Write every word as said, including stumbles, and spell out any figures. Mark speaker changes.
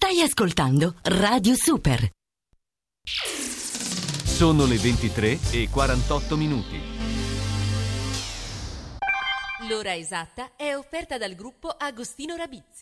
Speaker 1: Stai ascoltando Radio Super.
Speaker 2: Sono le ventitré e quarantotto minuti.
Speaker 3: L'ora esatta è offerta dal gruppo Agostino Rabizzi.